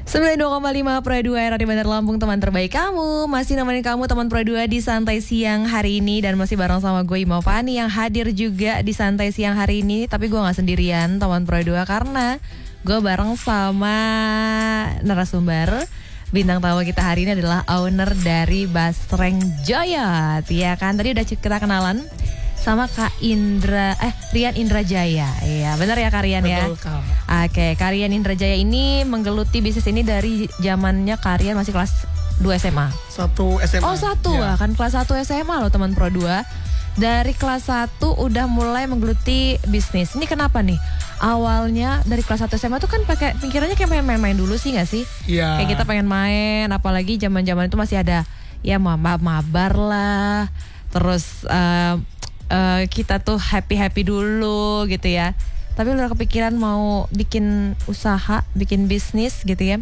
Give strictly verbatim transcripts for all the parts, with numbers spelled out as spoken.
sembilan puluh dua koma lima Pro dua Radio Bandar Lampung, teman terbaik kamu. Masih nemenin kamu teman Pro dua di Santai Siang hari ini. Dan masih bareng sama gue Ima Fani yang hadir juga di Santai Siang hari ini. Tapi gue gak sendirian teman Pro dua, karena gue bareng sama narasumber. Bintang tamu kita hari ini adalah owner dari Basreng Joyot. Ya kan, tadi udah kita kenalan sama Kak Indra, eh Rian Indrajaya. Iya, benar ya Kak Rian ya? Betul, Kak. Oke, Kak Rian Indrajaya ini menggeluti bisnis ini dari zamannya Kak Rian masih kelas dua S M A. Satu S M A. Oh, satu ya. Kan kelas satu S M A loh teman Pro dua. Dari kelas satu udah mulai menggeluti bisnis. Ini kenapa nih? Awalnya dari kelas satu S M A tuh kan pakai pikirannya kayak main-main dulu sih gak sih? Iya. Kayak kita pengen main, apalagi zaman-zaman itu masih ada ya mabar lah. Terus uh, Uh, kita tuh happy-happy dulu gitu ya. Tapi udah kepikiran mau bikin usaha, bikin bisnis gitu ya.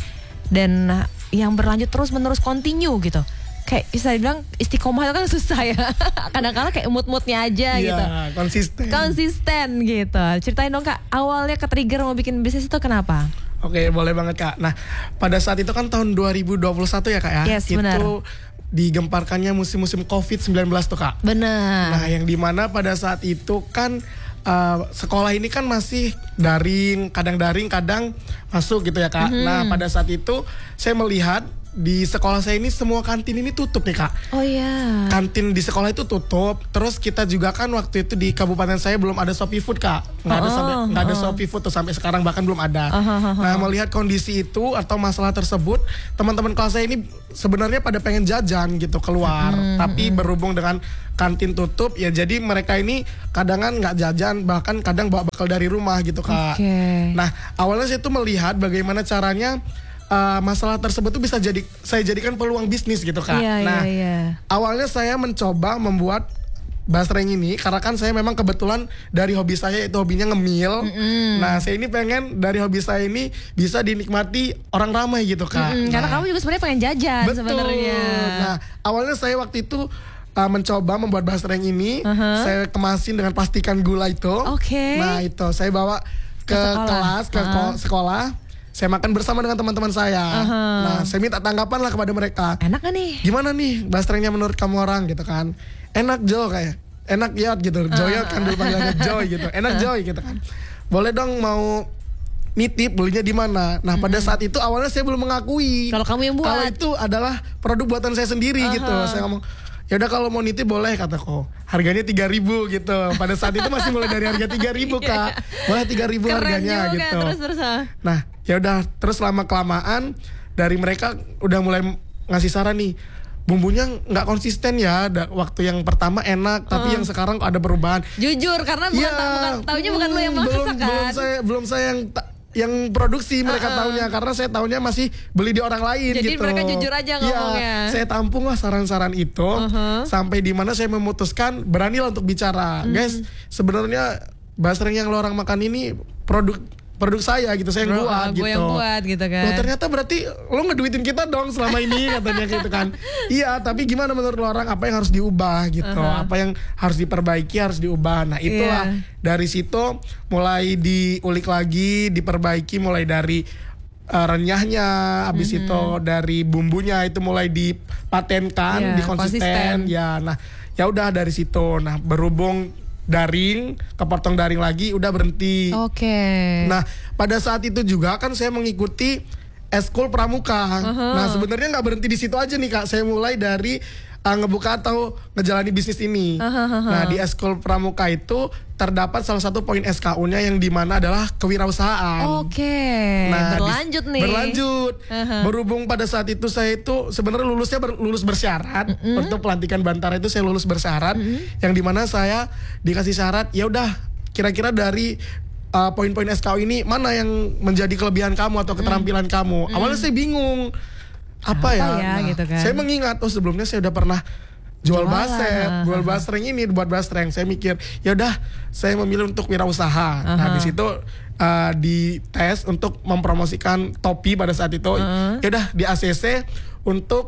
Dan uh, yang berlanjut terus menerus continue gitu. Kayak bisa dibilang istiqomah itu kan susah ya. Kadang-kadang kayak mood-moodnya aja iya, gitu. konsisten. Konsisten gitu. Ceritain dong Kak, awalnya ke-trigger mau bikin bisnis itu kenapa? Oke, boleh banget Kak. Nah, pada saat itu kan tahun dua ribu dua puluh satu ya Kak ya. Yes, itu benar. Digemparkannya musim-musim covid sembilan belas tuh Kak. Benar. Nah, yang dimana pada saat itu kan uh, sekolah ini kan masih daring, kadang daring, kadang masuk gitu ya Kak. Mm-hmm. Nah, pada saat itu saya melihat di sekolah saya ini semua kantin ini tutup nih Kak. Oh iya. Kantin di sekolah itu tutup. Terus kita juga kan waktu itu di kabupaten saya belum ada Shopee Food Kak. Nggak ada oh, sampai nggak ada oh. Shopee Food tuh sampai sekarang, bahkan belum ada. Oh, oh, oh. Nah, melihat kondisi itu atau masalah tersebut, teman-teman kelas saya ini sebenarnya pada pengen jajan gitu keluar. Hmm, Tapi hmm. berhubung dengan kantin tutup ya, jadi mereka ini kadangan nggak jajan, bahkan kadang bawa bekal dari rumah gitu Kak. Okay. Nah, awalnya saya tuh melihat bagaimana caranya Uh, masalah tersebut tuh bisa jadi saya jadikan peluang bisnis gitu Kak. Iya, nah, iya, iya. awalnya saya mencoba membuat Basreng ini karena kan saya memang kebetulan dari hobi saya itu hobinya ngemil. Mm-hmm. Nah, saya ini pengen dari hobi saya ini bisa dinikmati orang ramai gitu Kak. Mm-hmm. Nah, karena kamu juga sebenarnya pengen jajan sebenarnya. Nah, awalnya saya waktu itu uh, mencoba membuat Basreng ini, uh-huh. saya kemasin dengan plastikan gula itu. Oke. Okay. Nah, itu saya bawa ke, ke kelas, ke uh-huh. sekolah. Saya makan bersama dengan teman-teman saya. Uh-huh. Nah, saya minta tanggapan lah kepada mereka. Enak gak nih? Gimana nih Basrengnya menurut kamu orang gitu kan? Enak Jo kayak. Enak Yot gitu. Uh-huh. Joyot kan dulu panggilannya Joy gitu. Enak Joy gitu kan. Boleh dong mau nitip, belinya di mana? Nah, pada saat itu awalnya saya belum mengakui kalau kamu yang buat. Kalau itu adalah produk buatan saya sendiri uh-huh. gitu. Saya ngomong, ya udah kalau mau nitip boleh, kataku. Harganya tiga ribu gitu. Pada saat itu masih mulai dari harga tiga ribu Kak. Boleh tiga ribu harganya juga, gitu. Terus terus. Nah, ya udah terus lama kelamaan dari mereka udah mulai ngasih saran nih. Bumbunya nggak konsisten ya. Da, waktu yang pertama enak, tapi uh. yang sekarang kok ada perubahan. Jujur karena bukan, ya, ta- bukan taunya bukan lo yang masak belum, kan. Belum saya belum saya yang ta- yang produksi mereka uh-uh. taunya, karena saya taunya masih beli di orang lain. Jadi gitu. mereka jujur aja ngomongnya. Ya, saya tampung lah saran-saran itu uh-huh. sampai di mana saya memutuskan beranilah untuk bicara. Uh-huh. Guys, sebenarnya Basreng yang lo orang makan ini produk produk saya gitu, saya yang Bro, buat gue gitu. yang buat gitu kan. Loh, ternyata berarti lo ngeduitin kita dong selama ini katanya gitu kan. Iya, tapi gimana menurut lo orang, apa yang harus diubah gitu, uh-huh. apa yang harus diperbaiki, harus diubah. Nah, itulah yeah. dari situ mulai diulik lagi, diperbaiki mulai dari uh, renyahnya, habis mm-hmm. itu dari bumbunya itu mulai dipatenkan, yeah, dikonsisten. Konsisten. Ya, nah, ya udah dari situ. Nah, berhubung daring, kepotong daring lagi, udah berhenti. Oke. Okay. Nah, pada saat itu juga kan saya mengikuti Eskul Pramuka. Uh-huh. Nah, sebenarnya nggak berhenti di situ aja nih Kak. Saya mulai dari uh, ngebuka atau ngejalani bisnis ini. Uh-huh. Nah, di Eskul Pramuka itu terdapat salah satu poin S K U-nya yang dimana adalah kewirausahaan. Oke. Okay. Nah, berlanjut di, nih. Berlanjut. Uh-huh. Berhubung pada saat itu saya itu sebenarnya lulusnya ber, lulus bersyarat. Uh-huh. Untuk pelantikan Bantara itu saya lulus bersyarat. Uh-huh. Yang dimana saya dikasih syarat, ya udah kira-kira dari uh, poin-poin S K U ini mana yang menjadi kelebihan kamu atau keterampilan uh-huh. kamu. Uh-huh. Awalnya saya bingung. Apa, apa ya? ya nah, gitu kan. Saya mengingat, oh sebelumnya saya udah pernah jual baset, jual basreng ini buat basreng. Saya mikir, ya udah, saya memilih untuk wirausaha. Uh-huh. Nah, di situ uh, dites untuk mempromosikan topi pada saat itu. Uh-huh. Ya udah di A C C untuk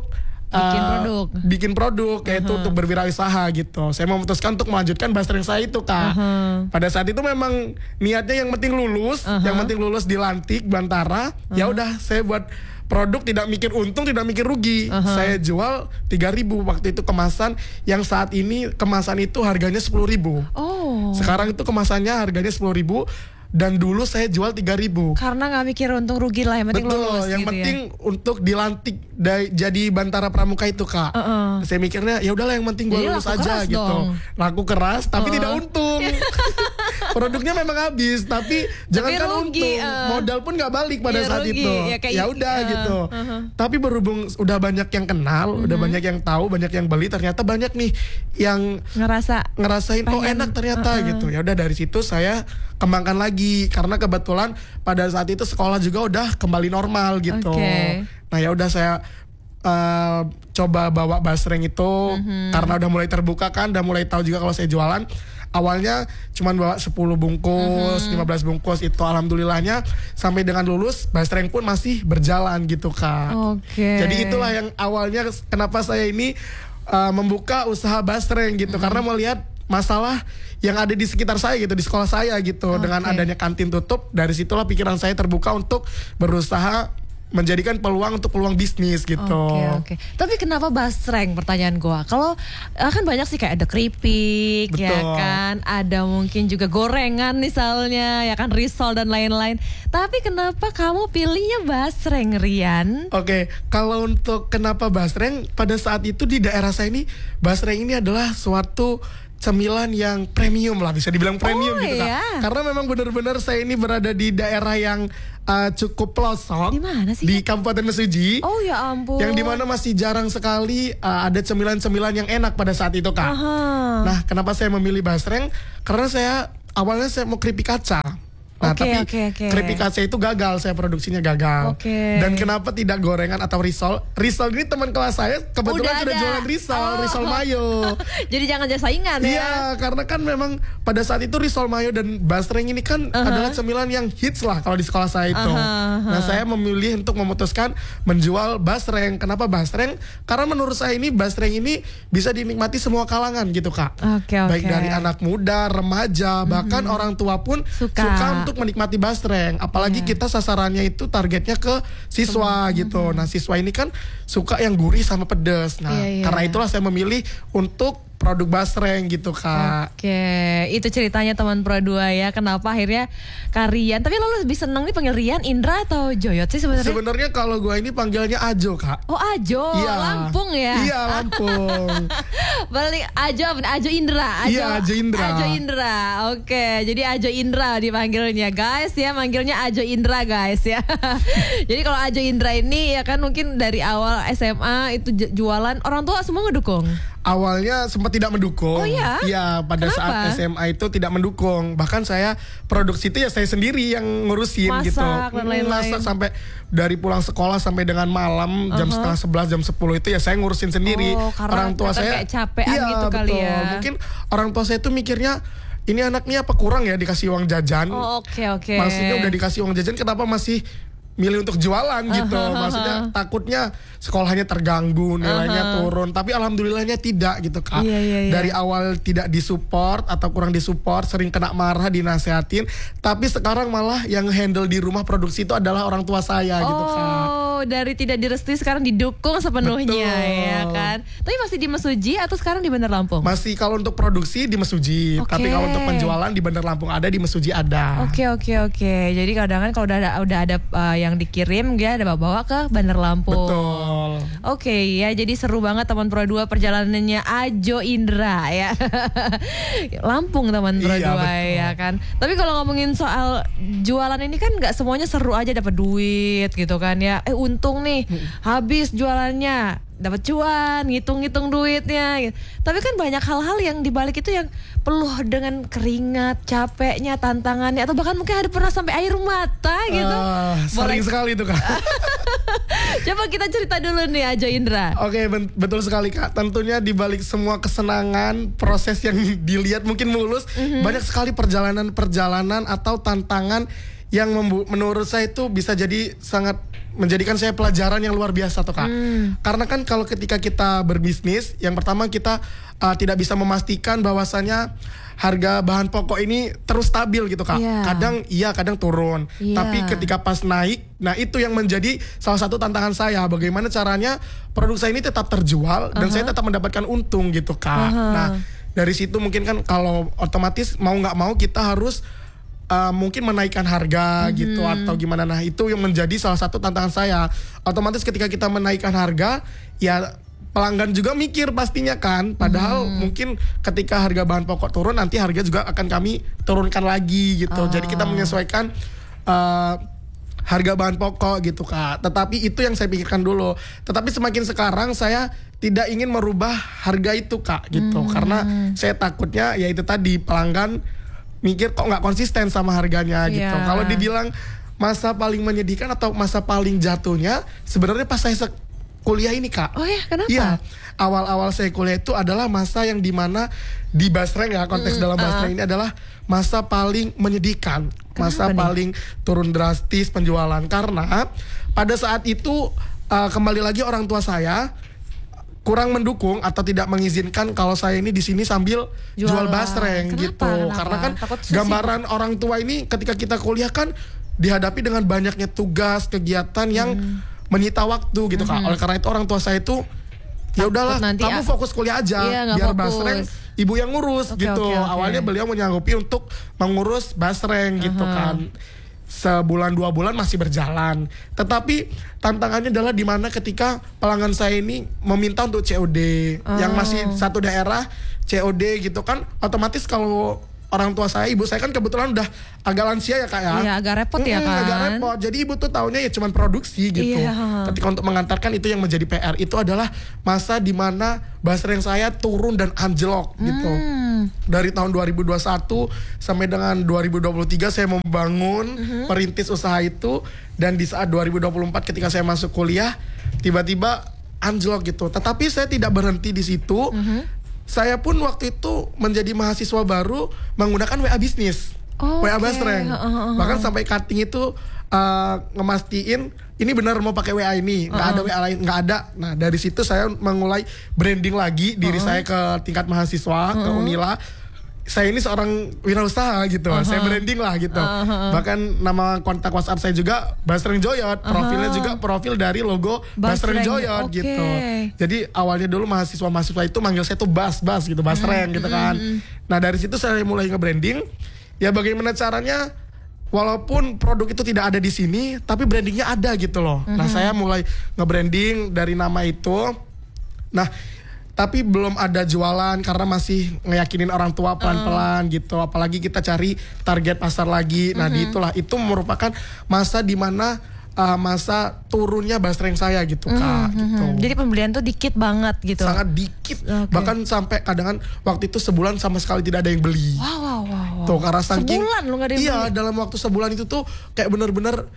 bikin uh, produk, bikin produk yaitu uh-huh. untuk berwirausaha gitu. Saya memutuskan untuk melanjutkan basreng saya itu Kak. Uh-huh. Pada saat itu memang niatnya yang penting lulus, uh-huh. yang penting lulus dilantik Bantara. Uh-huh. Ya udah saya buat produk, tidak mikir untung, tidak mikir rugi. Uh-huh. Saya jual tiga ribu waktu itu kemasan, yang saat ini kemasan itu harganya sepuluh ribu. Oh. Sekarang itu kemasannya harganya sepuluh ribu. Dan dulu saya jual tiga ribu. Karena gak mikir untung rugi lah, yang penting Betul, lulus yang gitu penting ya? untuk dilantik da- jadi Bantara Pramuka itu Kak. Uh-uh. Saya mikirnya ya udahlah yang penting gue lulus aja gitu. Dong. Laku keras tapi uh-uh. tidak untung. Produknya memang habis tapi, tapi jangankan untung, uh, modal pun gak balik pada ya, saat rugi. Itu. Ya, ya udah uh, gitu. Uh-huh. Tapi berhubung udah banyak yang kenal, uh-huh. udah banyak yang tahu, banyak yang beli, ternyata banyak nih yang ngerasa ngerasain pengen. Oh enak ternyata uh-uh. gitu. Ya udah dari situ saya kembangkan lagi karena kebetulan pada saat itu sekolah juga udah kembali normal gitu. Okay. Nah ya udah saya uh, coba bawa basreng itu mm-hmm. karena udah mulai terbuka kan, udah mulai tahu juga kalau saya jualan. Awalnya cuman bawa sepuluh bungkus, mm-hmm. lima belas bungkus itu alhamdulillahnya sampai dengan lulus basreng pun masih berjalan gitu Kak. Okay. Jadi itulah yang awalnya kenapa saya ini uh, membuka usaha basreng gitu mm-hmm. karena melihat masalah yang ada di sekitar saya gitu, di sekolah saya gitu. Okay. Dengan adanya kantin tutup, dari situlah pikiran saya terbuka untuk berusaha menjadikan peluang untuk peluang bisnis gitu. Oke okay, oke. Okay. Tapi kenapa basreng, pertanyaan gua? Kalau kan banyak sih kayak ada keripik, betul. Ya kan, ada mungkin juga gorengan misalnya, ya kan, risol dan lain-lain. Tapi kenapa kamu pilihnya basreng, Rian? Oke, okay, kalau untuk kenapa basreng, pada saat itu di daerah saya ini basreng ini adalah suatu cemilan yang premium lah, bisa dibilang premium oh, gitu Kak. Iya. Karena memang benar-benar saya ini berada di daerah yang uh, cukup pelosok. Di mana sih? Di Kabupaten Mesuji. Oh ya ampun. Yang dimana masih jarang sekali uh, ada cemilan-cemilan yang enak pada saat itu Kak. Aha. Nah kenapa saya memilih basreng? Karena saya awalnya saya mau keripik kaca. Nah okay, tapi okay, okay. keripik kaca itu gagal, saya produksinya gagal. Okay. Dan kenapa tidak gorengan atau risol? Risol ini teman kelas saya kebetulan sudah jualan risol, oh. risol mayo. Jadi jangan jadi saingan ya. Iya, karena kan memang pada saat itu risol mayo dan basreng ini kan uh-huh. adalah cemilan yang hits lah kalau di sekolah saya itu. Uh-huh, uh-huh. Nah saya memilih untuk memutuskan menjual basreng. Kenapa basreng? Karena menurut saya ini basreng ini bisa dinikmati semua kalangan gitu Kak. Okay, okay. Baik dari anak muda, remaja, bahkan uh-huh. orang tua pun suka, suka untuk menikmati basreng, apalagi yeah. kita sasarannya itu targetnya ke siswa mm-hmm. gitu. Nah siswa ini kan suka yang gurih sama pedas. Nah yeah, yeah. karena itulah saya memilih untuk produk basreng gitu Kak. Oke, itu ceritanya teman Pro dua ya. Kenapa akhirnya Karian? Tapi lo lebih seneng nih panggil Rian, Indra atau Joyot sih sebenarnya? Sebenarnya kalau gue ini panggilnya Ajo Kak. Oh Ajo, iya. Lampung ya? Iya Lampung. Balik Ajo, Ajo Indra. Ajo, iya Ajo Indra. Ajo Indra. Oke, jadi Ajo Indra dipanggilnya guys ya, manggilnya Ajo Indra guys ya. Jadi kalau Ajo Indra ini ya kan mungkin dari awal S M A itu jualan, orang tua semua ngedukung. Awalnya sempat tidak mendukung. Oh iya? Iya, pada Kenapa? saat S M A itu tidak mendukung. Bahkan saya produksi itu ya saya sendiri yang ngurusin. Masak, gitu. Dan lain-lain. Masak sampai dari pulang sekolah sampai dengan malam jam uh-huh. setengah sebelas, jam sepuluh itu ya saya ngurusin sendiri. Oh, orang tua saya kayak capean iya, gitu kali betul. ya. Mungkin orang tua saya itu mikirnya ini anaknya apa kurang ya dikasih uang jajan. Oh, oke okay, oke. Okay. Maksudnya udah dikasih uang jajan kenapa masih milih untuk jualan gitu. Uh-huh, maksudnya uh-huh. takutnya sekolahnya terganggu, nilainya uh-huh. turun. Tapi alhamdulillahnya tidak gitu Kak. Yeah, yeah, yeah. Dari awal tidak disupport atau kurang disupport, sering kena marah, dinasehatin. Tapi sekarang malah yang handle di rumah produksi itu adalah orang tua saya oh, gitu Kak. Oh, dari tidak direstui sekarang didukung sepenuhnya. Betul. Ya kan. Tapi masih di Mesuji atau sekarang di Bandar Lampung? Masih kalau untuk produksi di Mesuji. Okay. Tapi kalau untuk penjualan di Bandar Lampung ada, di Mesuji ada. Oke okay, oke okay, oke. Okay. Jadi kadang-kadang kalau udah ada udah ada uh, yang dikirim dia ada bawa ke Bandar Lampung. Betul. Oke okay, ya, jadi seru banget teman Pro dua perjalanannya Ajo Indra ya. Lampung teman Pro iya, dua betul. Ya kan. Tapi kalau ngomongin soal jualan ini kan nggak semuanya seru aja dapat duit gitu kan ya. Eh untung nih hmm. habis jualannya, dapat cuan, ngitung-ngitung duitnya gitu. Tapi kan banyak hal-hal yang dibalik itu yang penuh dengan keringat, capeknya, tantangannya, atau bahkan mungkin ada pernah sampai air mata gitu. Uh, sering sekali itu Kak. Coba kita cerita dulu nih Ajo Indra. Oke, okay, betul sekali Kak. Tentunya dibalik semua kesenangan, proses yang dilihat mungkin mulus, mm-hmm. banyak sekali perjalanan-perjalanan atau tantangan yang membu- menurut saya itu bisa jadi sangat menjadikan saya pelajaran yang luar biasa tuh Kak. Hmm. Karena kan kalau ketika kita berbisnis, yang pertama kita uh, tidak bisa memastikan bahwasannya harga bahan pokok ini terus stabil gitu Kak. Yeah. Kadang iya, kadang turun. Yeah. Tapi ketika pas naik, nah itu yang menjadi salah satu tantangan saya. Bagaimana caranya produk saya ini tetap terjual uh-huh. dan saya tetap mendapatkan untung gitu Kak. Uh-huh. Nah dari situ mungkin kan kalau otomatis mau nggak mau kita harus Uh, mungkin menaikkan harga mm-hmm. gitu atau gimana. Nah itu yang menjadi salah satu tantangan saya. Otomatis ketika kita menaikkan harga, ya pelanggan juga mikir pastinya kan. Padahal mm-hmm. mungkin ketika harga bahan pokok turun, nanti harga juga akan kami turunkan lagi gitu. Oh. Jadi kita menyesuaikan uh, harga bahan pokok gitu Kak. Tetapi itu yang saya pikirkan dulu. Tetapi semakin sekarang saya tidak ingin merubah harga itu Kak gitu. Mm-hmm. Karena saya takutnya ya itu tadi pelanggan mikir kok nggak konsisten sama harganya gitu. Yeah. Kalau dibilang masa paling menyedihkan atau masa paling jatuhnya, sebenarnya pas saya se- kuliah ini Kak. Oh ya, kenapa? Iya, awal-awal saya kuliah itu adalah masa yang dimana di Basreng ya, konteks mm, dalam Basreng uh. ini adalah masa paling menyedihkan. Kenapa masa nih? Paling turun drastis penjualan. Karena pada saat itu uh, kembali lagi orang tua saya kurang mendukung atau tidak mengizinkan kalau saya ini di sini sambil jual, jual basreng. Kenapa? Gitu. Kenapa? Karena kan gambaran orang tua ini ketika kita kuliah kan dihadapi dengan banyaknya tugas, kegiatan yang hmm. menyita waktu gitu hmm. Kak. Oleh karena itu orang tua saya itu ya udahlah kamu ya. fokus kuliah aja, iya, biar fokus. Basreng ibu yang ngurus okay, gitu. Okay, okay. Awalnya beliau menyanggupi untuk mengurus basreng uh-huh. gitu kan. Sebulan dua bulan masih berjalan. Tetapi tantangannya adalah di mana ketika pelanggan saya ini meminta untuk C O D oh. yang masih satu daerah C O D gitu kan, otomatis kalau orang tua saya, ibu saya kan kebetulan udah agak lansia ya Kak ya. Iya, agak repot hmm, ya kan. Agak repot. Jadi ibu tuh taunya ya cuman produksi gitu. Iya. Ketika untuk mengantarkan itu yang menjadi P R. Itu adalah masa di mana basreng saya turun dan anjlok gitu. Hmm. Dari tahun dua ribu dua puluh satu sampai dengan dua ribu dua puluh tiga saya membangun uh-huh. perintis usaha itu, dan di saat dua ribu dua puluh empat ketika saya masuk kuliah tiba-tiba anjlok gitu. Tetapi saya tidak berhenti di situ. Uh-huh. Saya pun waktu itu menjadi mahasiswa baru menggunakan W A bisnis, oh, W A okay. basreng. Uh-huh. Bahkan sampai cutting itu uh, ngemastiin ini benar mau pakai W A ini, nggak uh-huh. ada W A lain, nggak ada. Nah dari situ saya memulai branding lagi diri uh-huh. saya ke tingkat mahasiswa uh-huh. ke Unila. Saya ini seorang wirausaha gitu, uh-huh. saya branding lah gitu. Uh-huh. Bahkan nama kontak WhatsApp saya juga Basreng Joyot, uh-huh. profilnya juga profil dari logo Basreng Joyot okay. gitu. Jadi awalnya dulu mahasiswa-mahasiswa itu manggil saya tuh Bas, Bas gitu, Basreng mm-hmm. gitu kan. Nah dari situ saya mulai nge-branding. Ya bagaimana caranya, walaupun produk itu tidak ada di sini, tapi brandingnya ada gitu loh. Mm-hmm. Nah saya mulai nge-branding dari nama itu. Nah tapi belum ada jualan karena masih ngeyakinin orang tua pelan-pelan uh. gitu. Apalagi kita cari target pasar lagi. Nah, uh-huh. di itulah itu merupakan masa di mana uh, masa turunnya basreng saya gitu, Kak, uh-huh. gitu. Jadi pembelian tuh dikit banget gitu. Sangat dikit. Okay. Bahkan sampai kadang waktu itu sebulan sama sekali tidak ada yang beli. Wow, wow, wow. Tuh, karena saking sebulan lu gak ada yang iya, beli. dalam waktu sebulan itu tuh kayak bener-bener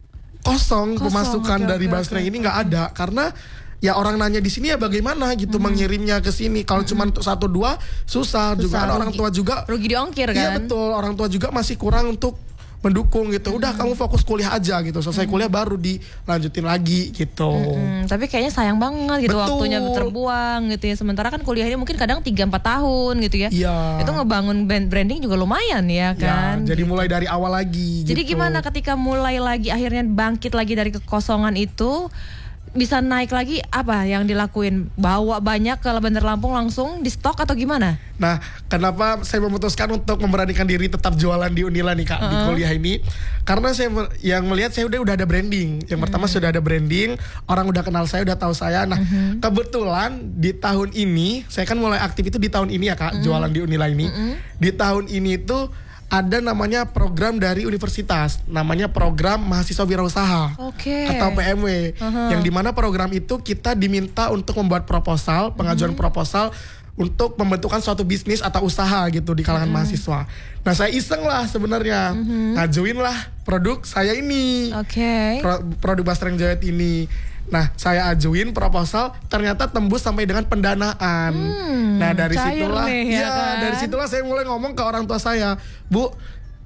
kosong, kosong pemasukan okay, dari okay, basreng okay. ini nggak ada karena ya orang nanya di sini ya bagaimana gitu hmm. mengirimnya ke sini. Kalau hmm. cuma untuk satu dua susah, susah juga kan orang tua juga rugi di ongkir kan. Iya betul, orang tua juga masih kurang untuk mendukung gitu. Udah hmm. kamu fokus kuliah aja gitu. Selesai hmm. kuliah baru dilanjutin lagi gitu. Hmm, tapi kayaknya sayang banget gitu, betul. Waktunya terbuang gitu ya. Sementara kan kuliahnya mungkin kadang tiga empat tahun gitu ya. Iya. Itu ngebangun branding juga lumayan ya kan. Ya, jadi gitu. mulai dari awal lagi Jadi gitu. gimana ketika mulai lagi akhirnya bangkit lagi dari kekosongan itu, bisa naik lagi, apa yang dilakuin? Bawa banyak ke Bandar Lampung langsung di stok atau gimana? Nah, kenapa saya memutuskan untuk memberanikan diri tetap jualan di Unila nih Kak, uh-huh. di kuliah ini? Karena saya yang melihat saya udah udah ada branding. Yang uh-huh. pertama sudah ada branding, orang udah kenal saya, udah tahu saya. Nah, uh-huh. kebetulan di tahun ini, saya kan mulai aktif itu di tahun ini ya Kak, uh-huh. jualan di Unila ini. Uh-huh. Di tahun ini tuh ada namanya program dari universitas, namanya program mahasiswa wirausaha okay. atau P M W, uh-huh. yang dimana program itu kita diminta untuk membuat proposal, pengajuan uh-huh. proposal untuk pembentukan suatu bisnis atau usaha gitu di kalangan uh-huh. mahasiswa. Nah saya iseng lah sebenarnya, uh-huh. ngajuin lah produk saya ini, okay. Pro- produk Basreng Joyot ini. Nah saya ajuin proposal, ternyata tembus sampai dengan pendanaan. Hmm, nah dari situlah, nih, ya, ya kan? Dari situlah saya mulai ngomong ke orang tua saya, Bu,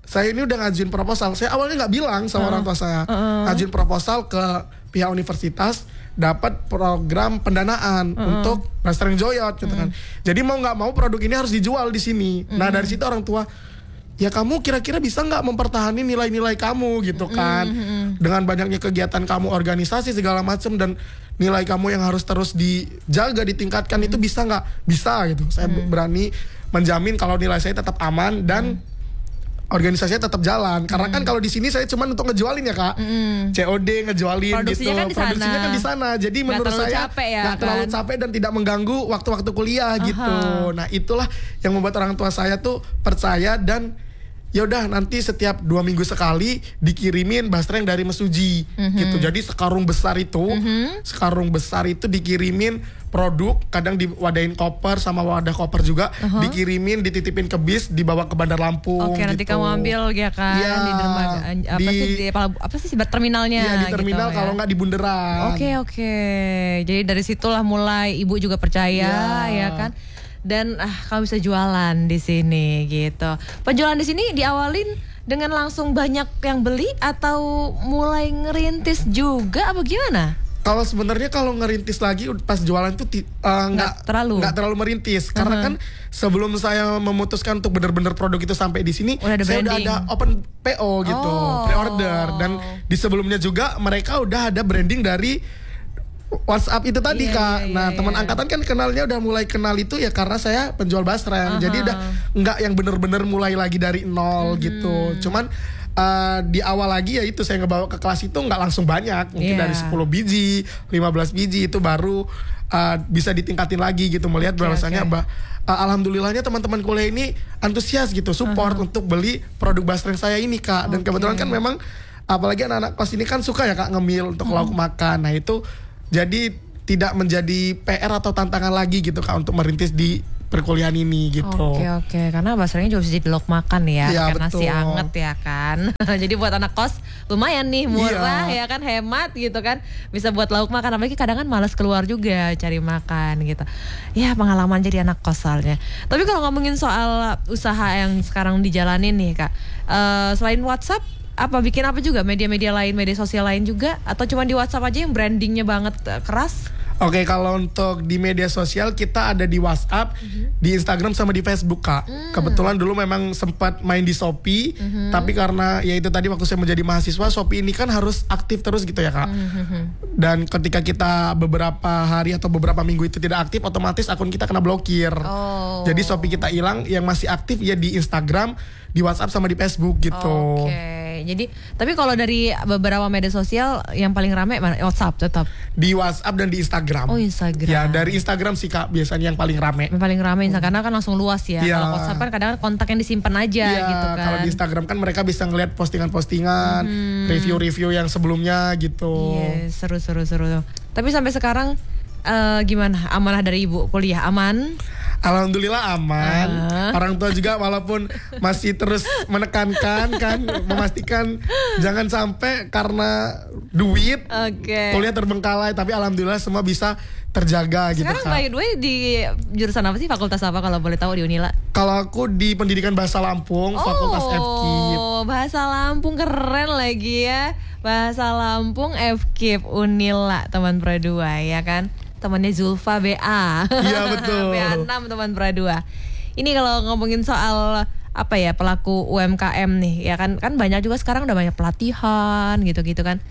saya ini udah ngajuin proposal. Saya awalnya nggak bilang sama uh, orang tua saya, uh, ngajuin proposal ke pihak universitas, dapat program pendanaan uh, untuk Basreng Joyot gitu uh, kan. Jadi mau nggak mau produk ini harus dijual di sini. Uh, nah dari situ orang tua, ya kamu kira-kira bisa nggak mempertahankan nilai-nilai kamu gitu kan, uh, dengan banyaknya kegiatan kamu, organisasi segala macam, dan nilai kamu yang harus terus dijaga, ditingkatkan, uh, itu bisa nggak? Bisa gitu. Saya uh, berani menjamin kalau nilai saya tetap aman dan uh, organisasinya tetap jalan. Karena mm. kan kalau di sini saya cuma untuk ngejualin ya kak, mm. C O D ngejualin produksinya gitu. Kan di Produksinya kan di sana. Jadi gak menurut saya nggak ya, kan? terlalu capek dan tidak mengganggu waktu-waktu kuliah uh-huh. gitu. Nah itulah yang membuat orang tua saya tuh percaya dan ya udah nanti setiap dua minggu sekali dikirimin basreng dari Mesuji mm-hmm. gitu. Jadi sekarung besar itu, mm-hmm. sekarung besar itu dikirimin produk, kadang diwadahin koper sama wadah koper juga, uh-huh. dikirimin, dititipin ke bis, dibawa ke Bandar Lampung. Oke, gitu. Nanti kamu ambil ya kan ya, di dermaga apa di, sih di, apa sih terminalnya? Iya di terminal gitu, kalau ya. Nggak di bundaran. Oke oke. Jadi dari situlah mulai ibu juga percaya ya, ya kan. Dan ah kamu bisa jualan di sini gitu. Penjualan di sini diawalin dengan langsung banyak yang beli atau mulai ngerintis juga apa gimana? Kalau sebenarnya kalau ngerintis lagi pas jualan itu nggak uh, terlalu nggak terlalu merintis, uh-huh. karena kan sebelum saya memutuskan untuk benar-benar produk itu sampai di sini, udah saya branding. udah ada open P O gitu, oh. pre-order, dan di sebelumnya juga mereka udah ada branding dari WhatsApp itu tadi yeah, kak. Yeah, nah yeah, teman yeah. angkatan kan kenalnya udah mulai kenal itu ya karena saya penjual basreng, uh-huh. jadi udah nggak yang bener-bener mulai lagi dari nol hmm. gitu. Cuman uh, di awal lagi ya itu saya ngebawa ke kelas itu nggak langsung banyak, mungkin yeah. dari sepuluh biji, lima belas biji itu baru uh, bisa ditingkatin lagi gitu. Melihat okay, bahwasanya okay. bah, uh, alhamdulillahnya teman-teman kuliah ini antusias gitu, support uh-huh. untuk beli produk basreng saya ini kak. Dan okay. kebetulan kan memang apalagi anak-anak kelas ini kan suka ya kak ngemil untuk uh-huh. lauk makan. Nah itu jadi tidak menjadi P R atau tantangan lagi gitu kak untuk merintis di perkuliahan ini gitu. Oke oke, karena basrengnya juga bisa jadi lauk makan ya, ya karena betul. nasi anget ya kan. Jadi buat anak kos lumayan nih murah ya, ya kan, hemat gitu kan, bisa buat lauk makan. Apalagi kadang kan malas keluar juga cari makan gitu. Ya pengalaman jadi anak kos soalnya. Tapi kalau ngomongin soal usaha yang sekarang dijalanin nih kak, uh, selain WhatsApp, apa bikin apa juga media-media lain, media sosial lain juga, atau cuma di WhatsApp aja yang brandingnya banget uh, keras? Oke, kalau untuk di media sosial kita ada di WhatsApp, mm-hmm. di Instagram sama di Facebook kak. Mm. Kebetulan dulu memang sempat main di Shopee, mm-hmm. tapi karena ya itu tadi waktu saya menjadi mahasiswa, Shopee ini kan harus aktif terus gitu ya kak. Mm-hmm. Dan ketika kita beberapa hari atau beberapa minggu itu tidak aktif, otomatis akun kita kena blokir. Oh. Jadi Shopee kita hilang, yang masih aktif ya di Instagram, di WhatsApp sama di Facebook gitu. Oke. Okay. Jadi tapi kalau dari beberapa media sosial yang paling rame mana? WhatsApp tetap. Di WhatsApp dan di Instagram. Oh Instagram. Ya dari Instagram sih kak biasanya yang paling rame. Yang paling rame hmm. karena kan langsung luas ya. ya. Kalau WhatsApp kan kadang kontak yang disimpan aja ya, gitu kan. Kalau di Instagram kan mereka bisa ngeliat postingan-postingan, hmm. review-review yang sebelumnya gitu. Iya yes, seru seru seru. Tapi sampai sekarang uh, gimana amanah dari ibu kuliah aman? Alhamdulillah aman. Uh. Orang tua juga walaupun masih terus menekankan kan, memastikan jangan sampai karena duit okay. kuliah terbengkalai, tapi alhamdulillah semua bisa terjaga. Sekarang gitu kan. Sekarang by the way di jurusan apa sih, fakultas apa kalau boleh tahu di Unila? Kalau aku di Pendidikan Bahasa Lampung, oh, Fakultas F K I P. Bahasa Lampung keren lagi ya. Bahasa Lampung F K I P Unila teman Pro dua ya kan. Temannya Zulfa B A. Iya betul. B A enam teman Pro dua. Ini kalau ngomongin soal apa ya, pelaku U M K M nih ya kan, kan banyak juga sekarang udah banyak pelatihan gitu-gitu kan,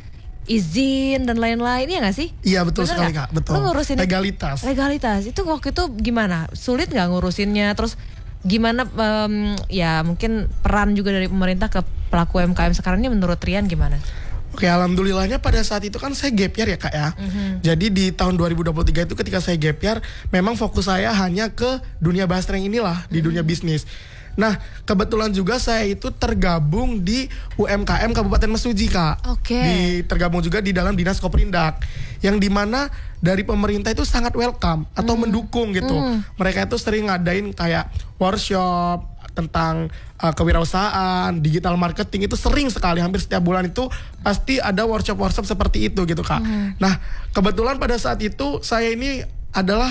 izin dan lain-lain ya nggak sih? Iya betul bener sekali gak? kak, betul. Lu ngurusin legalitas. Legalitas itu waktu itu gimana? Sulit nggak ngurusinnya? Terus gimana um, ya mungkin peran juga dari pemerintah ke pelaku U M K M sekarang ini menurut Rian gimana? Oke, alhamdulillahnya pada saat itu kan saya gap year ya kak ya. Mm-hmm. Jadi di tahun dua ribu dua puluh tiga itu ketika saya gap year, memang fokus saya hanya ke dunia basreng inilah, mm-hmm. di dunia bisnis. Nah, kebetulan juga saya itu tergabung di U M K M Kabupaten Mesuji kak. Oke. Okay. Di tergabung juga di dalam Dinas Koprindak, yang dimana dari pemerintah itu sangat welcome atau mm. mendukung gitu. Mm. Mereka itu sering ngadain kayak workshop tentang uh, kewirausahaan, digital marketing, itu sering sekali, hampir setiap bulan itu pasti ada workshop-workshop seperti itu gitu kak. Mm. Nah, kebetulan pada saat itu saya ini adalah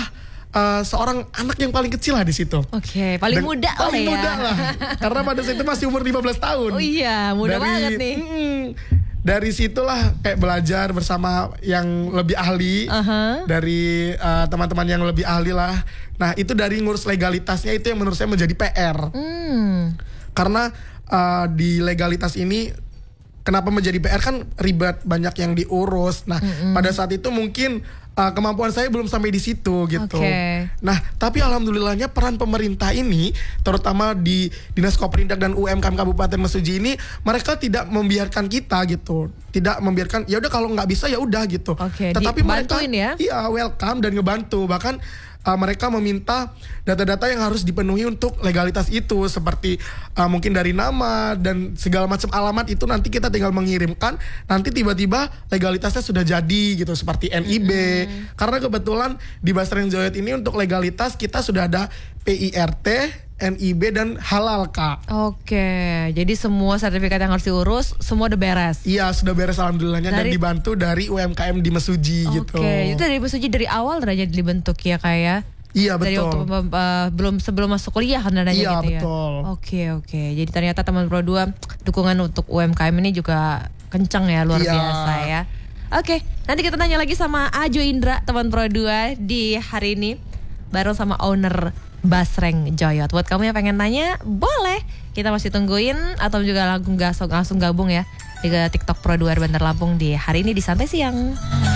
uh, seorang anak yang paling kecil lah di situ. Oke, okay, paling Dan, muda lah paling ya. muda lah. Karena pada saat itu masih umur lima belas tahun. Oh iya, muda dari, banget nih. Mm, dari situlah kayak belajar bersama yang lebih ahli, uh-huh. dari uh, teman-teman yang lebih ahli lah. Nah itu dari ngurus legalitasnya itu yang menurut saya menjadi P R. Mm. Karena uh, di legalitas ini kenapa menjadi P R kan ribet, banyak yang diurus. Nah mm-hmm. pada saat itu mungkin uh, kemampuan saya belum sampai di situ gitu. Okay. Nah tapi alhamdulillahnya peran pemerintah ini, terutama di Dinas Koperindak dan U M K M Kabupaten Mesuji ini, mereka tidak membiarkan kita gitu, tidak membiarkan ya udah kalau nggak bisa ya udah gitu. Okay, tetapi mereka ya? Iya welcome dan ngebantu, bahkan Uh, mereka meminta data-data yang harus dipenuhi untuk legalitas itu, seperti uh, mungkin dari nama dan segala macam alamat itu nanti kita tinggal mengirimkan, nanti tiba-tiba legalitasnya sudah jadi gitu, seperti N I B. Mm-hmm. Karena kebetulan di Basreng Joyet ini untuk legalitas kita sudah ada P I R T, N I B dan halal Kak. Oke, jadi semua sertifikat yang harus diurus semua udah beres. Iya sudah beres alhamdulillahnya, dari... dan dibantu dari U M K M di Mesuji. Oke, gitu. Oke, itu dari Mesuji dari awal udah jadi dibentuk ya Kak ya? Iya betul. Dari waktu uh, belum sebelum masuk kuliah kan dananya iya, gitu ya. Iya betul. Oke oke, jadi ternyata teman Pro dua dukungan untuk U M K M ini juga kencang ya, luar iya. biasa ya. Oke, nanti kita tanya lagi sama Ajo Indra teman Pro dua di hari ini bareng sama owner Basreng Joyet. Buat kamu yang pengen nanya, boleh. Kita masih tungguin atau juga langsung langsung gabung ya di TikTok Pro dua Bandar Lampung di hari ini di Santai Siang.